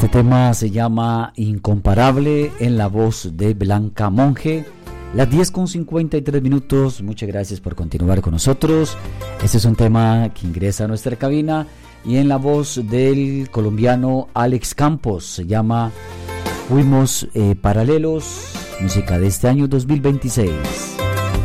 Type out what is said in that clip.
Este tema se llama Incomparable, en la voz de Blanca Monge. Las 10:53. Muchas gracias por continuar con nosotros. Este es un tema que ingresa a nuestra cabina y en la voz del colombiano Alex Campos. Se llama Fuimos Paralelos, música de este año 2026.